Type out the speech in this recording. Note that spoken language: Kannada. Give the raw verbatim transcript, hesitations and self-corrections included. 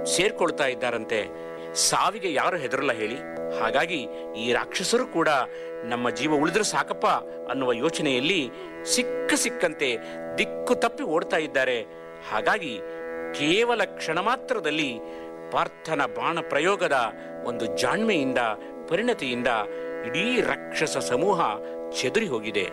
ಸೇರ್ಕೊಳ್ತಾ ಇದ್ದಾರಂತೆ. ಸಾವಿಗೆ ಯಾರು ಹೆದರಲ್ಲ ಹೇಳಿ? ಹಾಗಾಗಿ ಈ ರಾಕ್ಷಸರು ಕೂಡ ನಮ್ಮ ಜೀವ ಉಳಿದ್ರೆ ಸಾಕಪ್ಪ ಅನ್ನುವ ಯೋಚನೆಯಲ್ಲಿ ಸಿಕ್ಕ ಸಿಕ್ಕಂತೆ ದಿಕ್ಕು ತಪ್ಪಿ ಓಡ್ತಾ ಇದ್ದಾರೆ. ಹಾಗಾಗಿ ಕೇವಲ ಕ್ಷಣ ಮಾತ್ರದಲ್ಲಿ ಪಾರ್ಥನ ಬಾಣ ಪ್ರಯೋಗದ ಒಂದು ಜಾಣ್ಮೆಯಿಂದ, ಪರಿಣತಿಯಿಂದ ಇಡೀ ರಾಕ್ಷಸ ಸಮೂಹ ಚೆದರಿ ಹೋಗಿದೆ.